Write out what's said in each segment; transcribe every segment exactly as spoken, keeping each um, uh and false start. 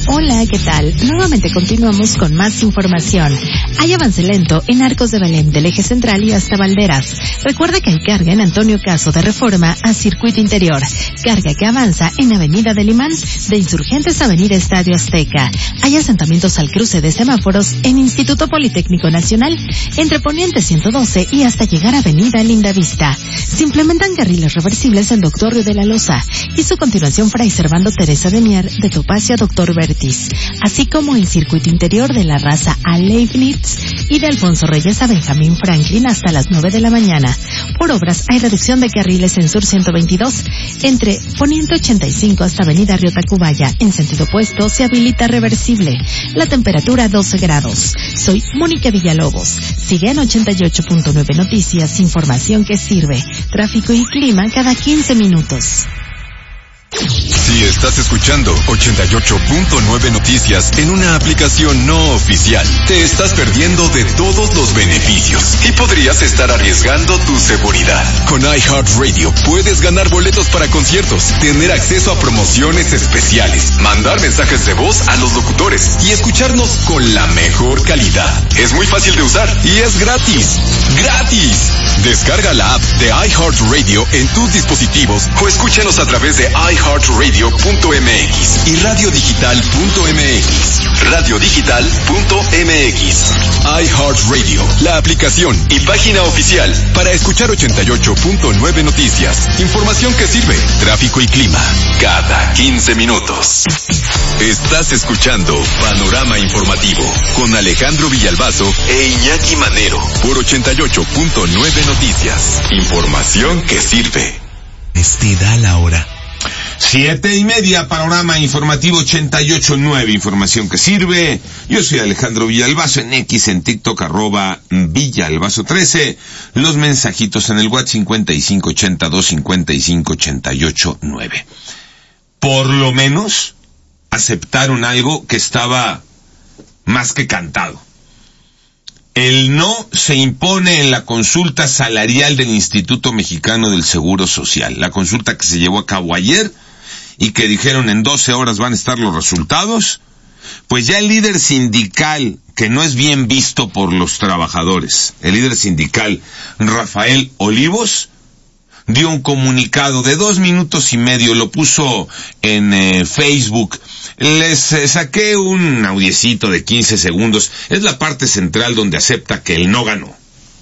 Hola, ¿qué tal? Nuevamente continuamos con más información. Hay avance lento en Arcos de Belén del Eje Central y hasta Valderas. Recuerda que hay carga en Antonio Caso de Reforma a Circuito Interior. Carga que avanza en Avenida del Imán, de Insurgentes a Avenida Estadio Azteca. Hay asentamientos al cruce de semáforos en Instituto Politécnico Nacional, entre Poniente ciento doce y hasta llegar a Avenida Lindavista. Se implementan carriles reversibles en Doctor Río de la Loza y su continuación Fray Servando Teresa de Mier de Topacio a Doctor Vertis, así como el circuito interior de la Raza a Leibniz y de Alfonso Reyes a Benjamín Franklin hasta las nueve de la mañana. Por obras hay reducción de carriles en Sur ciento veintidós entre Poniente ochenta y cinco hasta Avenida Río Tacubaya. En sentido opuesto se habilita reversible. La temperatura doce grados. Soy Mónica Villalobos. Sigue en ochenta y ocho punto nueve Noticias, información que sirve. Tráfico y clima cada quince minutos. Si estás escuchando ochenta y ocho punto nueve Noticias en una aplicación no oficial, te estás perdiendo de todos los beneficios y podrías estar arriesgando tu seguridad. Con iHeartRadio puedes ganar boletos para conciertos, tener acceso a promociones especiales, mandar mensajes de voz a los locutores y escucharnos con la mejor calidad. Es muy fácil de usar y es gratis. ¡Gratis! Descarga la app de iHeartRadio en tus dispositivos o escúchanos a través de iHeartRadio punto m x y radiodigital punto m x. radiodigital punto m x. iHeartRadio, la aplicación y página oficial para escuchar ochenta y ocho punto nueve Noticias. Información que sirve. Tráfico y clima cada quince minutos. Estás escuchando Panorama Informativo con Alejandro Villalbazo e Iñaki Manero por ochenta y ocho punto nueve Noticias. Información que sirve. Te da la hora. Siete y media, Panorama Informativo ochenta y ocho punto nueve, información que sirve. Yo soy Alejandro Villalbazo, en X, en TikTok, arroba Villalbazo trece. Los mensajitos en el WhatsApp cincuenta y cinco ochenta y dos cincuenta y cinco ochenta y ocho nueve. Por lo menos aceptaron algo que estaba más que cantado. El no se impone en la consulta salarial del Instituto Mexicano del Seguro Social. La consulta que se llevó a cabo ayer y que dijeron en doce horas van a estar los resultados. Pues ya el líder sindical, que no es bien visto por los trabajadores, el líder sindical Rafael Olivos, dio un comunicado de dos minutos y medio, lo puso en eh, Facebook. Les eh, saqué un audiecito de quince segundos. Es la parte central donde acepta que él no ganó.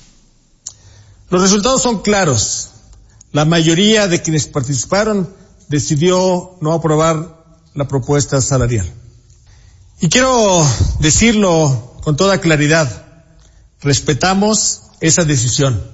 Los resultados son claros. La mayoría de quienes participaron decidió no aprobar la propuesta salarial. Y quiero decirlo con toda claridad. Respetamos esa decisión.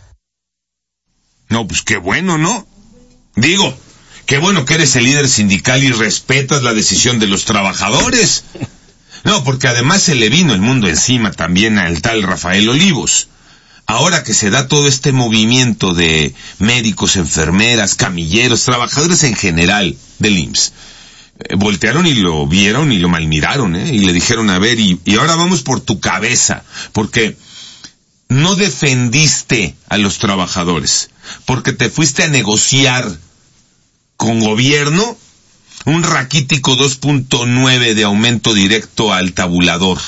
No, pues qué bueno, ¿no? Digo, qué bueno que eres el líder sindical y respetas la decisión de los trabajadores. No, porque además se le vino el mundo encima también al tal Rafael Olivos. Ahora que se da todo este movimiento de médicos, enfermeras, camilleros, trabajadores en general del I M S S, eh, voltearon y lo vieron y lo malmiraron, ¿eh? Y le dijeron, a ver, y, y ahora vamos por tu cabeza, porque no defendiste a los trabajadores, porque te fuiste a negociar con gobierno un raquítico dos punto nueve de aumento directo al tabulador.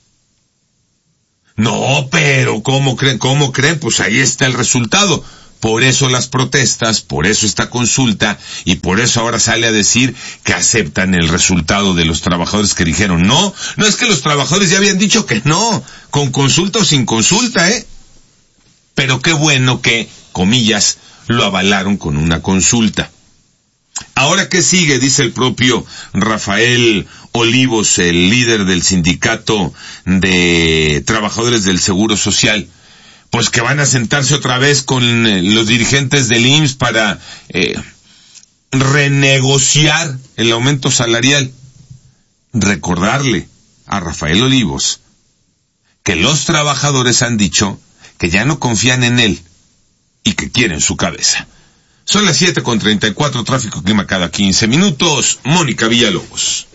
No, pero ¿cómo creen? ¿Cómo creen? Pues ahí está el resultado. Por eso las protestas, por eso esta consulta, y por eso ahora sale a decir que aceptan el resultado de los trabajadores que dijeron no. No, es que los trabajadores ya habían dicho que no, con consulta o sin consulta, ¿eh? Pero qué bueno que, comillas, lo avalaron con una consulta. Ahora, ¿qué sigue? Dice el propio Rafael Olivos, el líder del sindicato de trabajadores del Seguro Social. Pues que van a sentarse otra vez con eh, los dirigentes del I M S S para eh, renegociar el aumento salarial. Recordarle a Rafael Olivos que los trabajadores han dicho que ya no confían en él y que quieren su cabeza. Son las siete con treinta y cuatro, tráfico y clima cada quince minutos. Mónica Villalobos.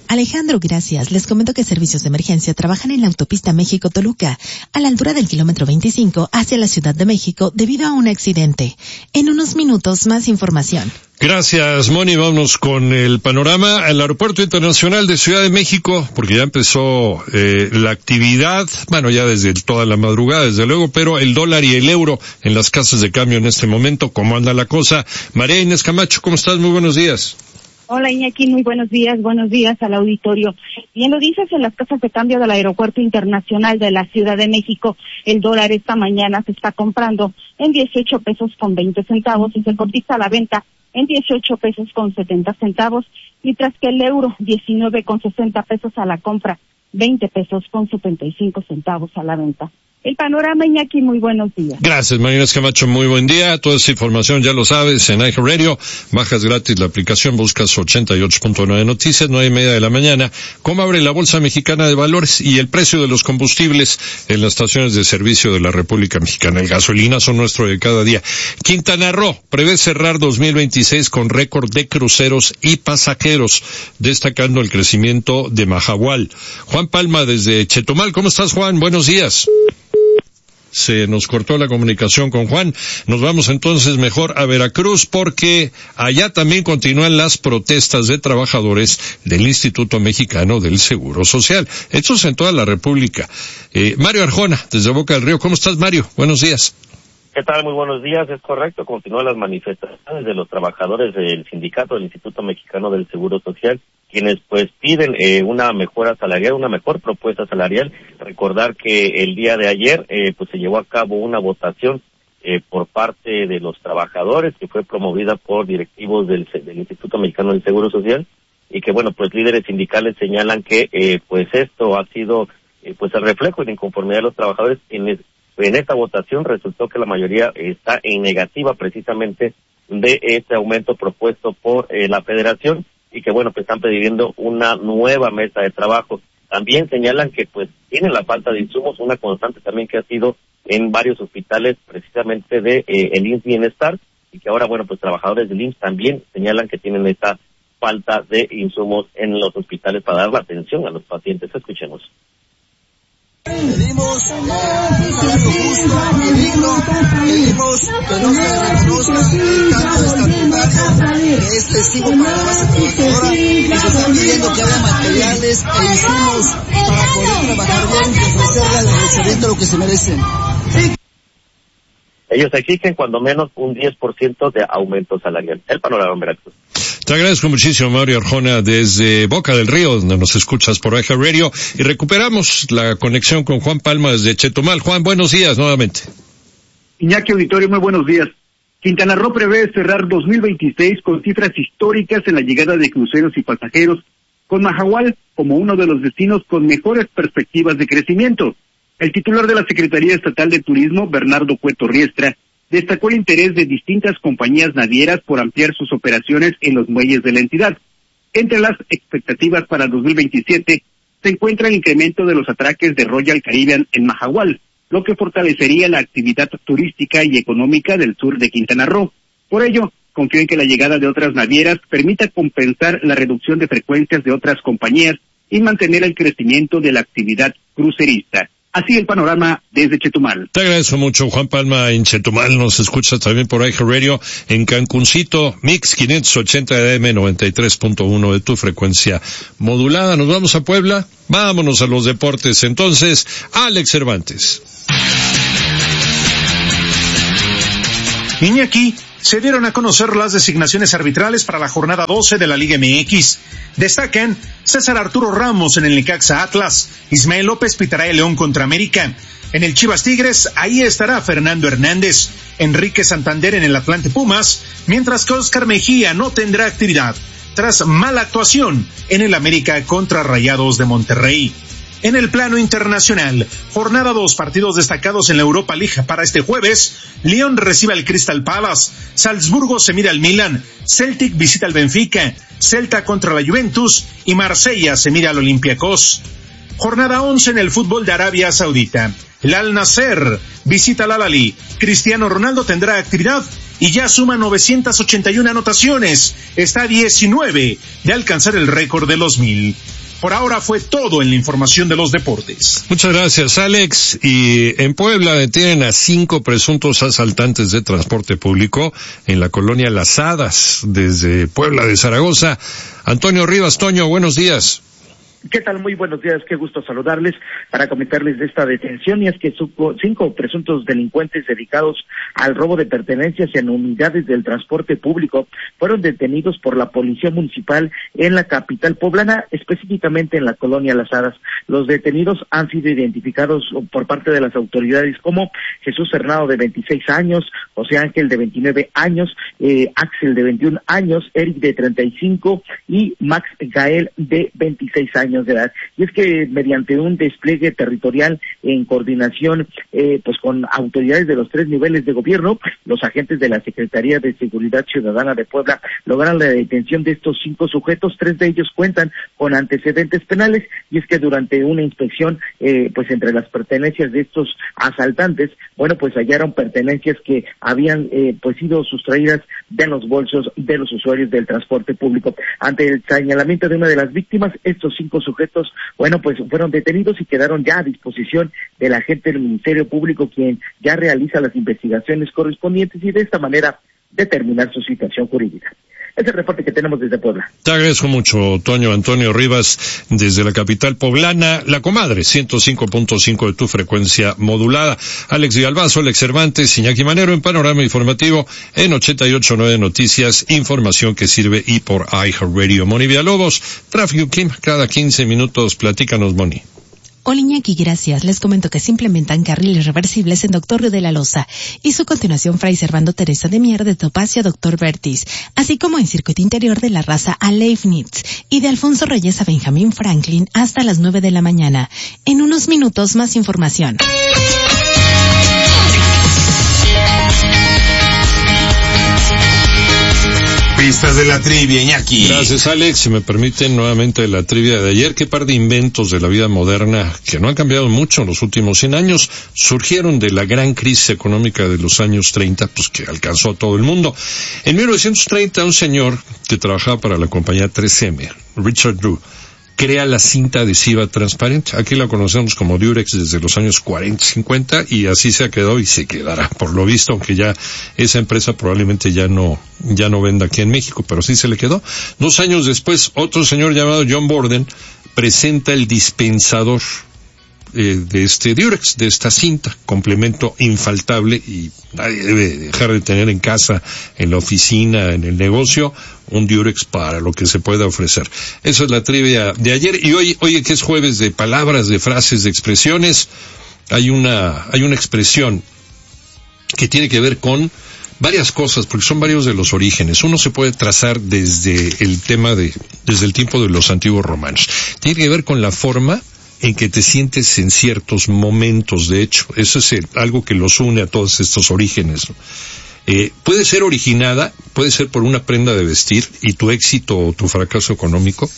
Alejandro, gracias. Les comento que servicios de emergencia trabajan en la autopista México-Toluca, a la altura del kilómetro veinticinco hacia la Ciudad de México debido a un accidente. En unos minutos más información. Gracias, Moni. Vamos con el panorama al Aeropuerto Internacional de Ciudad de México, porque ya empezó eh, la actividad, bueno, ya desde toda la madrugada, desde luego, pero el dólar y el euro en las casas de cambio en este momento, ¿cómo anda la cosa? María Inés Camacho, ¿cómo estás? Muy buenos días. Hola Iñaki, muy buenos días, buenos días al auditorio. Bien lo dices, en las casas de cambio del Aeropuerto Internacional de la Ciudad de México, el dólar esta mañana se está comprando en dieciocho pesos con veinte centavos y se cotiza a la venta en dieciocho pesos con setenta centavos, mientras que el euro diecinueve con sesenta pesos a la compra, veinte pesos con setenta y cinco centavos a la venta. El panorama, Iñaki, muy buenos días. Gracias, María Inés Camacho, muy buen día. Toda esa información ya lo sabes en iHeartRadio. Bajas gratis la aplicación, buscas ochenta y ocho punto nueve Noticias, nueve y media de la mañana. ¿Cómo abre la Bolsa Mexicana de Valores y el precio de los combustibles en las estaciones de servicio de la República Mexicana? El gasolinazo nuestro de cada día. Quintana Roo prevé cerrar dos mil veintiséis con récord de cruceros y pasajeros, destacando el crecimiento de Mahahual. Juan Palma desde Chetumal. ¿Cómo estás, Juan? Buenos días. Se nos cortó la comunicación con Juan. Nos vamos entonces mejor a Veracruz, porque allá también continúan las protestas de trabajadores del Instituto Mexicano del Seguro Social. Estos en toda la República. Eh, Mario Arjona, desde Boca del Río. ¿Cómo estás, Mario? Buenos días. ¿Qué tal? Muy buenos días. Es correcto, continúan las manifestaciones de los trabajadores del sindicato del Instituto Mexicano del Seguro Social, quienes pues piden eh, una mejora salarial, una mejor propuesta salarial. Recordar que el día de ayer eh, pues se llevó a cabo una votación eh, por parte de los trabajadores que fue promovida por directivos del, del Instituto Mexicano del Seguro Social, y que bueno, pues líderes sindicales señalan que eh, pues esto ha sido eh, pues el reflejo de la inconformidad de los trabajadores. En, en esta votación resultó que la mayoría está en negativa precisamente de este aumento propuesto por eh, la federación, y que bueno, pues están pidiendo una nueva mesa de trabajo. También señalan que pues tienen la falta de insumos, una constante también que ha sido en varios hospitales precisamente de eh, el I M S S Bienestar, y que ahora bueno, pues trabajadores del I M S S también señalan que tienen esta falta de insumos en los hospitales para dar la atención a los pacientes. Escuchemos. Pedimos un salario justo y digno, pedimos que no se reconozca el cambio estatutario que es lesivo para la base trabajadora, y se está pidiendo que haya materiales e insumos para poder trabajar bien y ofrecerle al residente lo que se merecen. Ellos exigen cuando menos un diez por ciento de aumento salarial. El panorama en Veracruz. Te agradezco muchísimo, Mario Arjona, desde Boca del Río, donde nos escuchas por iHeartRadio, y recuperamos la conexión con Juan Palma desde Chetumal. Juan, buenos días nuevamente. Iñaki Auditorio, muy buenos días. Quintana Roo prevé cerrar dos mil veintiséis con cifras históricas en la llegada de cruceros y pasajeros, con Mahahual como uno de los destinos con mejores perspectivas de crecimiento. El titular de la Secretaría Estatal de Turismo, Bernardo Cueto Riestra, destacó el interés de distintas compañías navieras por ampliar sus operaciones en los muelles de la entidad. Entre las expectativas para dos mil veintisiete se encuentra el incremento de los atraques de Royal Caribbean en Mahahual, lo que fortalecería la actividad turística y económica del sur de Quintana Roo. Por ello, confío en que la llegada de otras navieras permita compensar la reducción de frecuencias de otras compañías y mantener el crecimiento de la actividad crucerista. Así el panorama desde Chetumal. Te agradezco mucho, Juan Palma, en Chetumal. Nos escuchas también por iHeartRadio en Cancuncito, Mix quinientos ochenta A M noventa y tres punto uno de tu frecuencia modulada. Nos vamos a Puebla. Vámonos a los deportes. Entonces, Alex Cervantes. Iñaki, se dieron a conocer las designaciones arbitrales para la jornada doce de la Liga M X. Destacan César Arturo Ramos en el Necaxa Atlas, Ismael López pitará el León contra América. En el Chivas Tigres, ahí estará Fernando Hernández, Enrique Santander en el Atlante Pumas, mientras que Oscar Mejía no tendrá actividad, tras mala actuación en el América contra Rayados de Monterrey. En el plano internacional, jornada dos, partidos destacados en la Europa League para este jueves. Lyon recibe al Crystal Palace, Salzburgo se mira al Milan, Celtic visita al Benfica, Celta contra la Juventus y Marsella se mira al Olympiacos. Jornada once en el fútbol de Arabia Saudita. El Al Nasser visita al Al-Ahly, Cristiano Ronaldo tendrá actividad y ya suma novecientas ochenta y una anotaciones, está a diecinueve de alcanzar el récord de los mil. Por ahora fue todo en la información de los deportes. Muchas gracias, Alex. Y en Puebla detienen a cinco presuntos asaltantes de transporte público en la colonia Las Hadas, desde Puebla de Zaragoza. Antonio Rivas, Toño, buenos días. ¿Qué tal? Muy buenos días, qué gusto saludarles para comentarles de esta detención, y es que cinco presuntos delincuentes dedicados al robo de pertenencias en unidades del transporte público fueron detenidos por la Policía Municipal en la capital poblana, específicamente en la colonia Las Hadas. Los detenidos han sido identificados por parte de las autoridades como Jesús Hernado, de veintiséis años, José Ángel, de veintinueve años, eh, Axel, de veintiún años, Eric, de treinta y cinco y Max Gael, de veintiséis años de edad. Y es que mediante un despliegue territorial en coordinación eh, pues con autoridades de los tres niveles de gobierno, los agentes de la Secretaría de Seguridad Ciudadana de Puebla lograron la detención de estos cinco sujetos. Tres de ellos cuentan con antecedentes penales, y es que durante una inspección eh, pues entre las pertenencias de estos asaltantes, bueno, pues hallaron pertenencias que habían eh, pues sido sustraídas de los bolsos de los usuarios del transporte público. Ante el señalamiento de una de las víctimas, estos cinco sujetos, bueno, pues fueron detenidos y quedaron ya a disposición del agente del Ministerio Público, quien ya realiza las investigaciones correspondientes y de esta manera determinar su situación jurídica. Es el reporte que tenemos desde Puebla. Te agradezco mucho, Toño. Antonio Rivas, desde la capital poblana, La Comadre, ciento cinco punto cinco de tu frecuencia modulada. Alex Villalbazo, Alex Cervantes, Iñaki Manero en Panorama Informativo en ochenta y ocho punto nueve Noticias, información que sirve, y por iHeartRadio. Moni Villalobos, Tráfico Kim, cada quince minutos, platícanos, Moni. Hola, Iñaki, gracias. Les comento que se implementan carriles reversibles en Doctor Río de la Loza y su continuación Fray Servando Teresa de Mier de Topacio a Doctor Vertis, así como en circuito interior de la Raza a Leibniz y de Alfonso Reyes a Benjamín Franklin hasta las nueve de la mañana. En unos minutos más información. Pistas de la trivia, Iñaki. Gracias, Alex. Si me permiten, nuevamente la trivia de ayer. Qué par de inventos de la vida moderna que no han cambiado mucho en los últimos cien años surgieron de la gran crisis económica de los años treinta, pues que alcanzó a todo el mundo. En mil novecientos treinta, un señor que trabajaba para la compañía tres eme, Richard Drew, crea la cinta adhesiva transparente. Aquí la conocemos como Durex desde los años cuarenta, cincuenta, y así se ha quedado y se quedará, por lo visto, aunque ya esa empresa probablemente ya no, ya no venda aquí en México, pero sí se le quedó. Dos años después, otro señor llamado John Borden presenta el dispensador eh, de este Durex, de esta cinta, complemento infaltable, y nadie debe dejar de tener en casa, en la oficina, en el negocio, un Durex para lo que se pueda ofrecer. Esa es la trivia de ayer. Y hoy, oye, que es jueves de palabras, de frases, de expresiones, hay una, hay una expresión que tiene que ver con varias cosas, porque son varios de los orígenes. Uno se puede trazar desde el tema de, desde el tiempo de los antiguos romanos. Tiene que ver con la forma en que te sientes en ciertos momentos. De hecho, eso es el, algo que los une a todos estos orígenes, ¿no? Eh, puede ser originada, puede ser por una prenda de vestir y tu éxito o tu fracaso económico,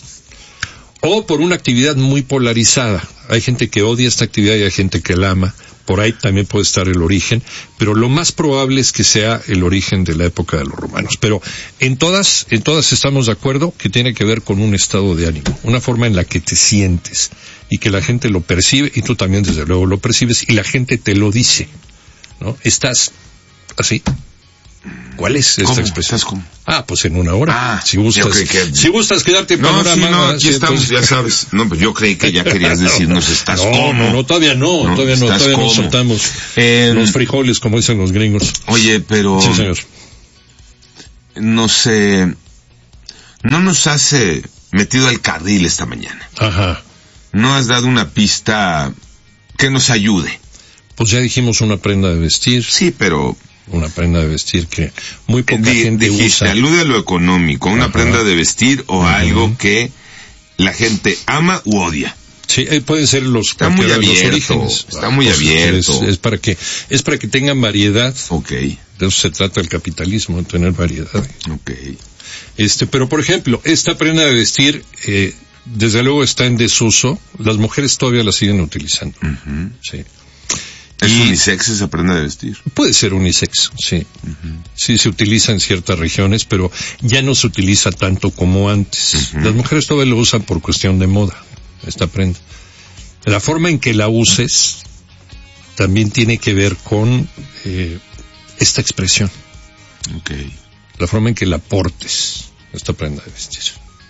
o por una actividad muy polarizada. Hay gente que odia esta actividad y hay gente que la ama. Por ahí también puede estar el origen, pero lo más probable es que sea el origen de la época de los romanos. Pero en todas, en todas estamos de acuerdo que tiene que ver con un estado de ánimo, una forma en la que te sientes y que la gente lo percibe, y tú también desde luego lo percibes, y la gente te lo dice, ¿no? Estás así. ¿Cuál es esta ¿Cómo? expresión? ¿Estás cómo? Ah, pues en una hora. Ah, si gustas, que... si gustas quedarte en no, panorama. Sí, no, aquí sí, estamos, entonces... ya sabes. No, pues yo creí que ya querías decirnos estás no, como. No, no, todavía no, no todavía no, todavía no soltamos eh, los frijoles, como dicen los gringos. Oye, pero... Sí, señor. No sé, no nos has eh, metido al carril esta mañana. Ajá. No has dado una pista que nos ayude. Pues ya dijimos una prenda de vestir. Sí, pero... Una prenda de vestir que muy poca Di, gente dijiste, usa. Alude a lo económico, una Ajá. prenda de vestir o Ajá. algo que la gente ama u odia. Sí, eh, pueden ser los, está muy abierto, los orígenes. Está muy pues, abierto. Es, es para que es para que tengan variedad. Okay. De eso se trata el capitalismo, de tener variedad. Okay. Este, pero por ejemplo, esta prenda de vestir, eh, desde luego está en desuso. Las mujeres todavía la siguen utilizando. Uh-huh. Sí. ¿Es y unisex esa prenda de vestir? Puede ser unisex, sí. Uh-huh. Sí, se utiliza en ciertas regiones, pero ya no se utiliza tanto como antes. Uh-huh. Las mujeres todavía lo usan por cuestión de moda. esta prenda. La forma en que la uses también tiene que ver con eh, esta expresión. Okay. La forma en que la portes, esta prenda de vestir.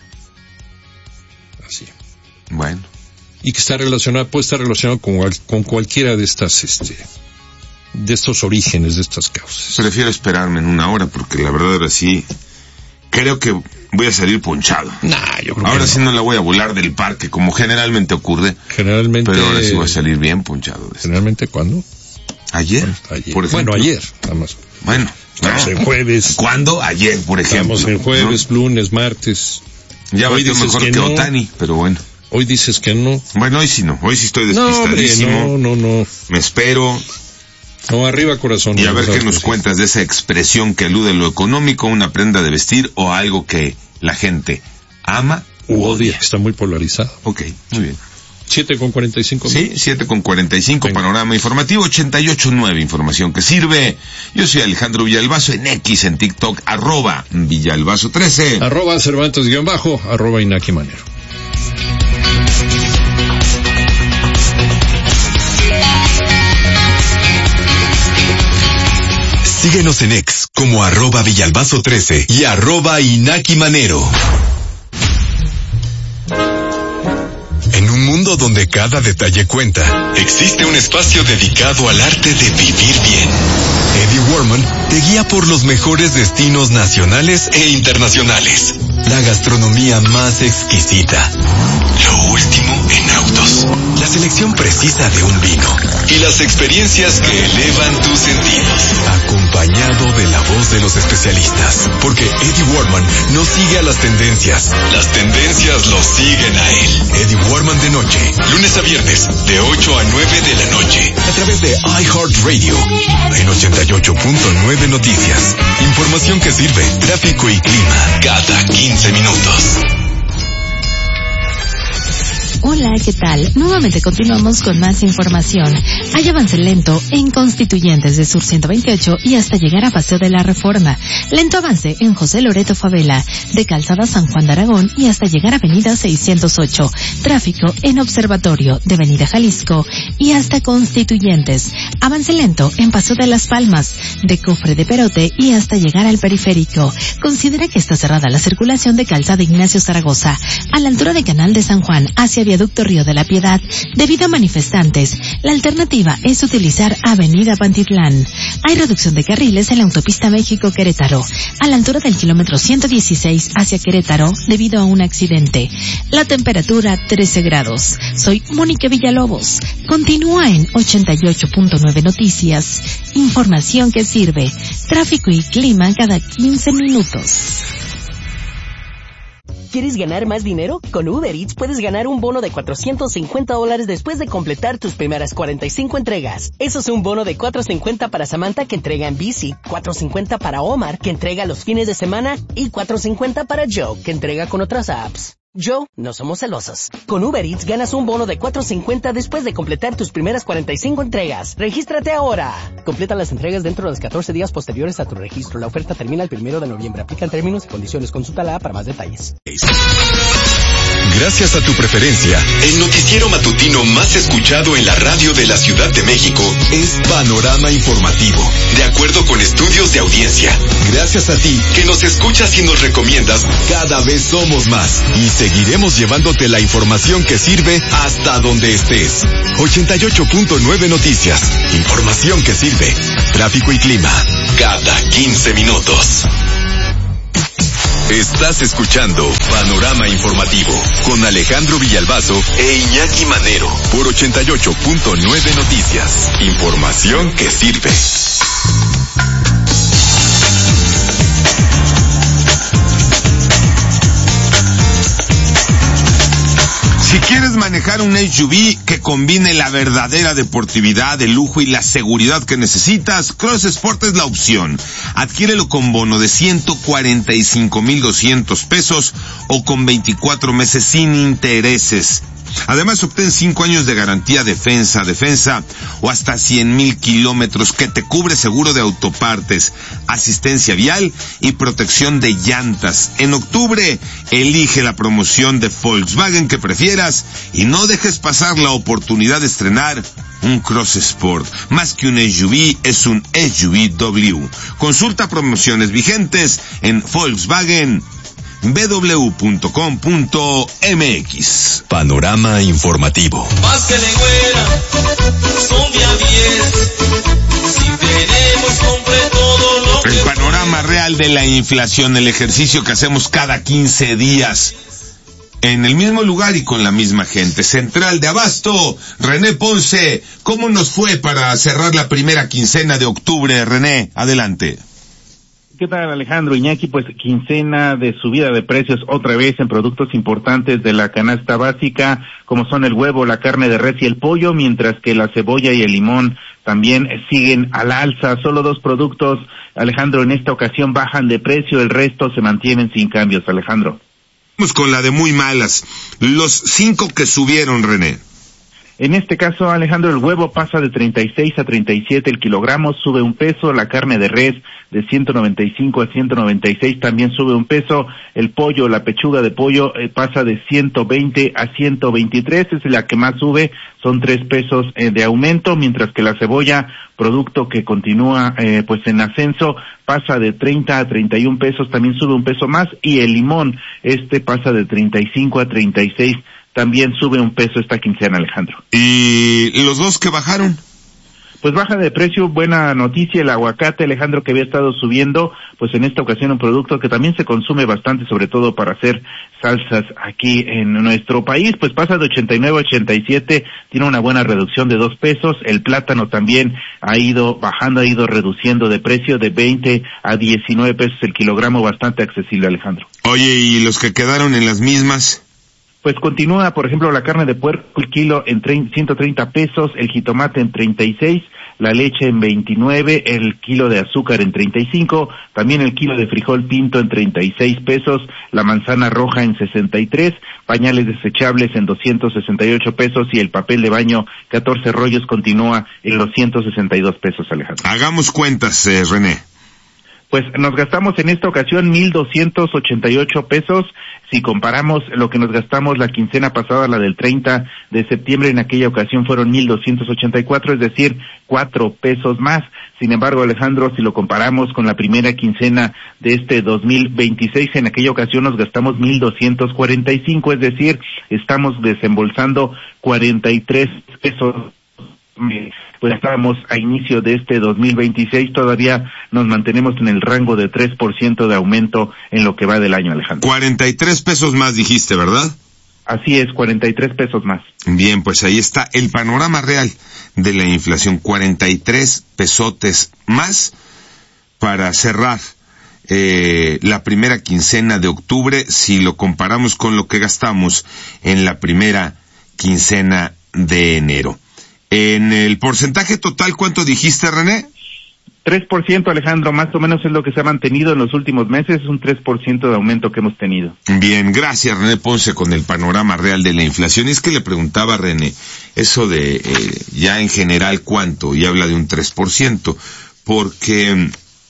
Así. Bueno. Y que está relacionada, puede estar relacionado con, con cualquiera de estas, este, de estos orígenes, de estas causas. Prefiero esperarme en una hora, porque la verdad ahora sí, creo que voy a salir ponchado. Nah, yo creo ahora que sí no. no la voy a volar del parque, como generalmente ocurre. Generalmente. Pero ahora sí voy a salir bien ponchado. ¿Generalmente cuándo? Ayer. Bueno, ayer. Por ejemplo. Bueno, ayer, nada más. Bueno. Estamos no. en jueves. ¿Cuándo? Ayer, por ejemplo. Estamos en jueves, ¿no? Lunes, martes. Ya va a estar mejor que, que no. Otani, pero bueno. Hoy dices que no. Bueno, hoy sí no. Hoy sí estoy despistadísimo. No, hombre, no, no, no. Me espero. No, arriba corazón. Y a ver qué nos sí. cuentas de esa expresión que alude a lo económico, una prenda de vestir o algo que la gente ama u odia. Está muy polarizado. Ok, muy bien. siete con cuarenta y cinco. Sí, siete con cuarenta y cinco, panorama informativo, ochenta y ocho punto nueve, información que sirve. Yo soy Alejandro Villalbazo, en X, en TikTok, arroba Villalbazo trece. Arroba Cervantes guión bajo, arroba Inaki Manero. Síguenos en X como arroba Villalbazo trece y arroba Inaki Manero. En un mundo donde cada detalle cuenta, existe un espacio dedicado al arte de vivir bien. Eddie Warman te guía por los mejores destinos nacionales e internacionales. La gastronomía más exquisita. Lo último en autos. La selección precisa de un vino. Y las experiencias que elevan tus sentidos. Acompañado de la voz de los especialistas. Porque Eddie Warman no sigue a las tendencias. Las tendencias lo siguen a él. Eddie Warman de noche. Lunes a viernes, de ocho a nueve de la noche. A través de iHeartRadio. En ochenta y ocho punto nueve Noticias. Información que sirve. Tráfico y clima. Cada quince minutos. Hola, ¿qué tal? Nuevamente continuamos con más información. Hay avance lento en Constituyentes de Sur ciento veintiocho y hasta llegar a Paseo de la Reforma. Lento avance en José Loreto Favela, de Calzada San Juan de Aragón y hasta llegar a Avenida seiscientos ocho. Tráfico en Observatorio de Avenida Jalisco y hasta Constituyentes. Avance lento en Paseo de las Palmas, de Cofre de Perote y hasta llegar al Periférico. Considera que está cerrada la circulación de Calzada Ignacio Zaragoza, a la altura de Canal de San Juan, hacia Viaducto Río de la Piedad, debido a manifestantes. La alternativa es utilizar Avenida Pantitlán. Hay reducción de carriles en la autopista México-Querétaro, a la altura del kilómetro ciento dieciséis hacia Querétaro, debido a un accidente. La temperatura trece grados. Soy Mónica Villalobos. Continúa en ochenta y ocho punto nueve Noticias. Información que sirve. Tráfico y clima cada quince minutos. ¿Quieres ganar más dinero? Con Uber Eats puedes ganar un bono de cuatrocientos cincuenta dólares después de completar tus primeras cuarenta y cinco entregas. Eso es un bono de cuatrocientos cincuenta para Samantha, que entrega en bici, cuatrocientos cincuenta para Omar, que entrega los fines de semana, y cuatrocientos cincuenta para Joe, que entrega con otras apps. Joe, no somos celosos. Con Uber Eats ganas un bono de cuatrocientos cincuenta después de completar tus primeras cuarenta y cinco entregas. ¡Regístrate ahora! Completa las entregas dentro de los catorce días posteriores a tu registro. La oferta termina el primero de noviembre. Aplican términos y condiciones. Consulta la app para más detalles. Gracias a tu preferencia, el noticiero matutino más escuchado en la radio de la Ciudad de México es Panorama Informativo, de acuerdo con estudios de audiencia. Gracias a ti, que nos escuchas y nos recomiendas, cada vez somos más. Y seguiremos llevándote la información que sirve hasta donde estés. ochenta y ocho punto nueve Noticias. Información que sirve. Tráfico y clima. Cada quince minutos. Estás escuchando Panorama Informativo con Alejandro Villalbazo e Iñaki Manero por ochenta y ocho punto nueve Noticias. Información que sirve. Si quieres manejar un S U V que combine la verdadera deportividad, el lujo y la seguridad que necesitas, Cross Sport es la opción. Adquiérelo con bono de ciento cuarenta y cinco mil doscientos pesos o con veinticuatro meses sin intereses. Además, obtén cinco años de garantía defensa, defensa o hasta cien mil kilómetros que te cubre seguro de autopartes, asistencia vial y protección de llantas. En octubre, elige la promoción de Volkswagen que prefieras y no dejes pasar la oportunidad de estrenar un Cross Sport. Más que un S U V, es un S U V W. Consulta promociones vigentes en Volkswagen b w punto com punto m x. Panorama informativo. Pásele güera, son día diez. Si tenemos compre todo lo que... El panorama real de la inflación, el ejercicio que hacemos cada quince días. En el mismo lugar y con la misma gente. Central de Abasto, René Ponce. ¿Cómo nos fue para cerrar la primera quincena de octubre, René? Adelante. ¿Qué tal, Alejandro? Iñaki, pues quincena de subida de precios otra vez en productos importantes de la canasta básica, como son el huevo, la carne de res y el pollo, mientras que la cebolla y el limón también siguen al alza. Solo dos productos, Alejandro, en esta ocasión bajan de precio, el resto se mantienen sin cambios, Alejandro. Vamos con la de muy malas. Los cinco que subieron, René. En este caso, Alejandro, el huevo pasa de treinta y seis a treinta y siete el kilogramo, sube un peso. La carne de res de ciento noventa y cinco a ciento noventa y seis también sube un peso. El pollo, la pechuga de pollo eh, pasa de ciento veinte a ciento veintitrés, es la que más sube, son tres pesos eh, de aumento, mientras que la cebolla, producto que continúa eh, pues en ascenso, pasa de treinta a treinta y un pesos, también sube un peso más. Y el limón, este pasa de treinta y cinco a treinta y seis, también sube un peso esta quincena, Alejandro. ¿Y los dos que bajaron? Pues baja de precio, buena noticia, el aguacate, Alejandro, que había estado subiendo, pues en esta ocasión un producto que también se consume bastante, sobre todo para hacer salsas aquí en nuestro país, pues pasa de ochenta y nueve a ochenta y siete, tiene una buena reducción de dos pesos. El plátano también ha ido bajando, ha ido reduciendo de precio de veinte a diecinueve pesos el kilogramo, bastante accesible, Alejandro. Oye, ¿y los que quedaron en las mismas? Pues continúa, por ejemplo, la carne de puerco, el kilo en ciento treinta pesos, el jitomate en treinta y seis, la leche en veintinueve, el kilo de azúcar en treinta y cinco, también el kilo de frijol pinto en treinta y seis pesos, la manzana roja en sesenta y tres, pañales desechables en doscientos sesenta y ocho pesos y el papel de baño, catorce rollos, continúa en los ciento sesenta y dos pesos, Alejandro. Hagamos cuentas, eh, René. Pues nos gastamos en esta ocasión mil doscientos ochenta y ocho pesos. Si comparamos lo que nos gastamos la quincena pasada, la del treinta de septiembre, en aquella ocasión fueron mil doscientos ochenta y cuatro, es decir, cuatro pesos más. Sin embargo, Alejandro, si lo comparamos con la primera quincena de este dos mil veintiséis, en aquella ocasión nos gastamos mil doscientos cuarenta y cinco, es decir, estamos desembolsando cuarenta y tres pesos. Pues estábamos a inicio de este dos mil veintiséis, todavía nos mantenemos en el rango de tres por ciento de aumento en lo que va del año, Alejandro. cuarenta y tres pesos más dijiste, ¿verdad? Así es, cuarenta y tres pesos más. Bien, pues ahí está el panorama real de la inflación, cuarenta y tres pesotes más para cerrar eh, la primera quincena de octubre, si lo comparamos con lo que gastamos en la primera quincena de enero. En el porcentaje total, ¿cuánto dijiste, René? tres por ciento, Alejandro, más o menos es lo que se ha mantenido en los últimos meses, es un tres por ciento de aumento que hemos tenido. Bien, gracias, René Ponce, con el panorama real de la inflación. Y es que le preguntaba a René, eso de eh, ya en general cuánto, y habla de un tres por ciento, porque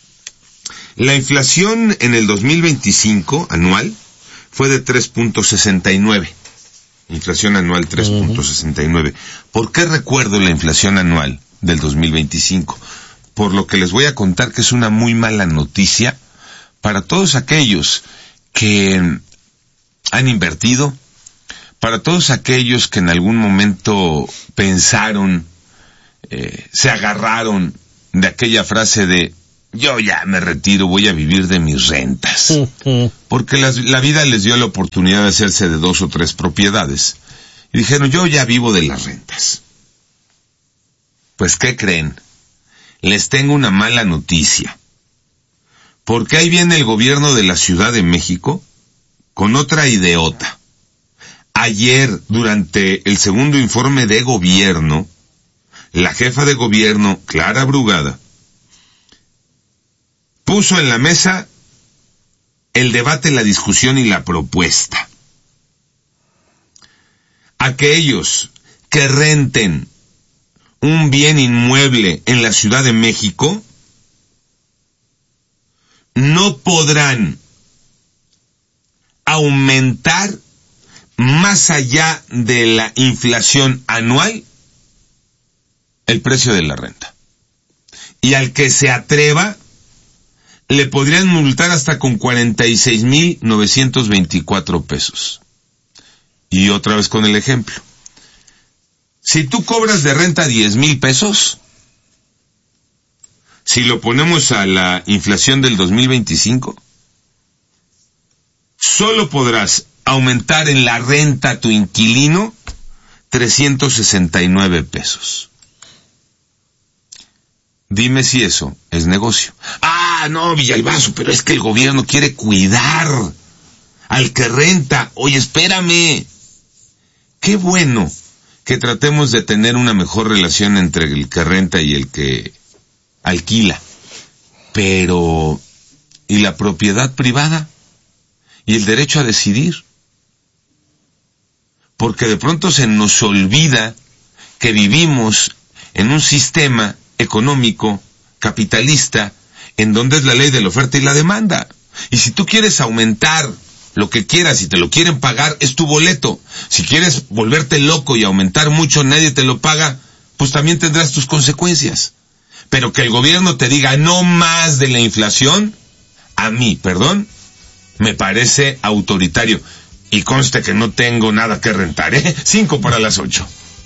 la inflación en el dos mil veinticinco anual fue de tres punto sesenta y nueve. Inflación anual tres punto sesenta y nueve. ¿Por qué recuerdo la inflación anual del dos mil veinticinco? Por lo que les voy a contar que es una muy mala noticia para todos aquellos que han invertido, para todos aquellos que en algún momento pensaron, eh, se agarraron de aquella frase de yo ya me retiro, voy a vivir de mis rentas. Porque la, la vida les dio la oportunidad de hacerse de dos o tres propiedades. Y dijeron, yo ya vivo de las rentas. Pues, ¿qué creen? Les tengo una mala noticia. Porque ahí viene el gobierno de la Ciudad de México con otra ideota. Ayer, durante el segundo informe de gobierno, la jefa de gobierno, Clara Brugada, puso en la mesa el debate, la discusión y la propuesta. aquellos que renten un bien inmueble en la Ciudad de México no podrán aumentar más allá de la inflación anual el precio de la renta. Y al que se atreva, le podrían multar hasta con cuarenta y seis mil novecientos veinticuatro pesos. Y otra vez con el ejemplo. Si tú cobras de renta diez mil pesos, si lo ponemos a la inflación del dos mil veinticinco, solo podrás aumentar en la renta a tu inquilino trescientos sesenta y nueve pesos. Dime si eso es negocio. Ah, no, Villalbazo, pero es que el gobierno quiere cuidar al que renta. Oye, espérame. Qué bueno que tratemos de tener una mejor relación entre el que renta y el que alquila. Pero, ¿y la propiedad privada? ¿Y el derecho a decidir? Porque de pronto se nos olvida que vivimos en un sistema económico, capitalista, en donde es la ley de la oferta y la demanda. Y si tú quieres aumentar lo que quieras y te lo quieren pagar, es tu boleto. Si quieres volverte loco y aumentar mucho, nadie te lo paga, pues también tendrás tus consecuencias. Pero que el gobierno te diga no más de la inflación, a mí, perdón, me parece autoritario. Y conste que no tengo nada que rentar, ¿eh? Cinco para las ocho.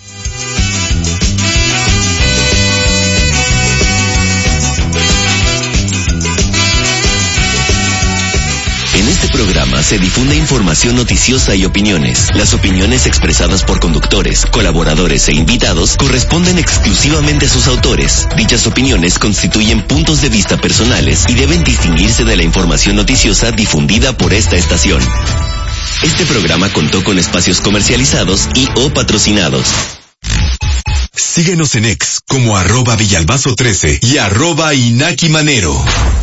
En este programa se difunde información noticiosa y opiniones. Las opiniones expresadas por conductores, colaboradores e invitados corresponden exclusivamente a sus autores. Dichas opiniones constituyen puntos de vista personales y deben distinguirse de la información noticiosa difundida por esta estación. Este programa contó con espacios comercializados y o patrocinados. Síguenos en X como arroba Villalbazo trece y arroba Inaki Manero.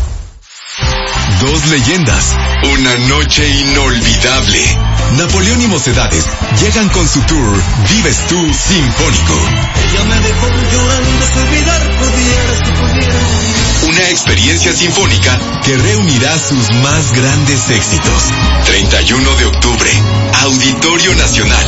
Dos leyendas, una noche inolvidable. Napoleón y Mocedades llegan con su tour Vives Tú Sinfónico. Ella me dejó llorando, si olvidar pudiera, si pudiera. Una experiencia sinfónica que reunirá sus más grandes éxitos. treinta y uno de octubre, Auditorio Nacional.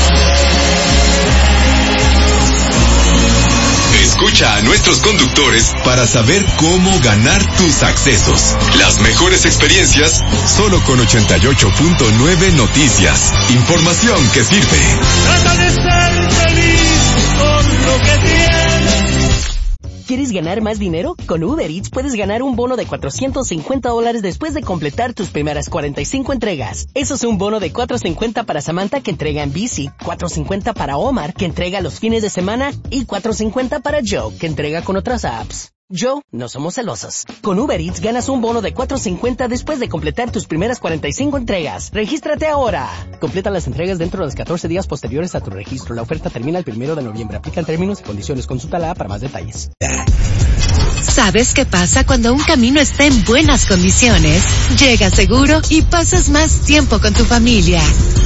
Escucha a nuestros conductores para saber cómo ganar tus accesos. Las mejores experiencias solo con ochenta y ocho punto nueve Noticias. Información que sirve. Trata de ser feliz con lo que tienes. ¿Quieres ganar más dinero? Con Uber Eats puedes ganar un bono de cuatrocientos cincuenta dólares después de completar tus primeras cuarenta y cinco entregas. Eso es un bono de cuatrocientos cincuenta para Samantha, que entrega en bici, cuatrocientos cincuenta para Omar, que entrega los fines de semana, y cuatrocientos cincuenta para Joe, que entrega con otras apps. Joe, no somos celosos. Con Uber Eats ganas un bono de cuatrocientos cincuenta después de completar tus primeras cuarenta y cinco entregas. ¡Regístrate ahora! Completa las entregas dentro de los catorce días posteriores a tu registro. La oferta termina el primero de noviembre. Aplican términos y condiciones. Consúltala para más detalles. ¿Sabes qué pasa cuando un camino está en buenas condiciones? Llegas seguro y pasas más tiempo con tu familia.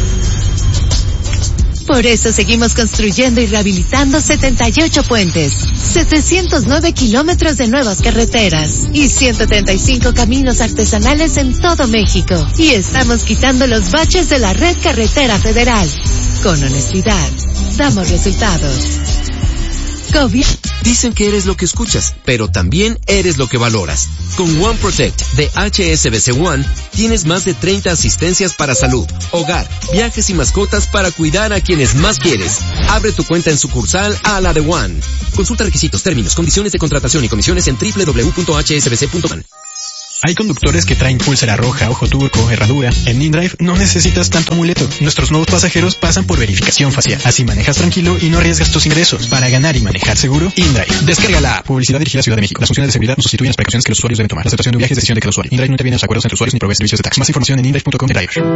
Por eso seguimos construyendo y rehabilitando setenta y ocho puentes, setecientos nueve kilómetros de nuevas carreteras y ciento treinta y cinco caminos artesanales en todo México. Y estamos quitando los baches de la red carretera federal. Con honestidad, damos resultados. Gobierno. Dicen que eres lo que escuchas, pero también eres lo que valoras. Con One Protect de H S B C One tienes más de treinta asistencias para salud, hogar, viajes y mascotas para cuidar a quienes más quieres. Abre tu cuenta en sucursal a la de One. Consulta requisitos, términos, condiciones de contratación y comisiones en doble u doble u doble u punto h s b c punto com. Hay conductores que traen pulsera roja, ojo turco, herradura. En InDrive no necesitas tanto amuleto. Nuestros nuevos pasajeros pasan por verificación facial. Así manejas tranquilo y no arriesgas tus ingresos. Para ganar y manejar seguro, InDrive. Descarga la app. Publicidad dirigida a Ciudad de México. Las funciones de seguridad no sustituyen las precauciones que los usuarios deben tomar. La aceptación de un viaje es decisión de cada usuario. InDrive no interviene en los acuerdos entre usuarios ni provee servicios de taxi. Más información en indrive punto com.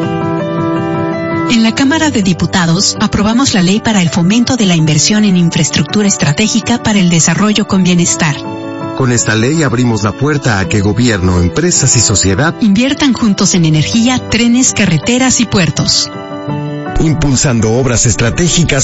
En la Cámara de Diputados aprobamos la ley para el fomento de la inversión en infraestructura estratégica para el desarrollo con bienestar. Con esta ley abrimos la puerta a que gobierno, empresas y sociedad inviertan juntos en energía, trenes, carreteras y puertos. impulsando obras estratégicas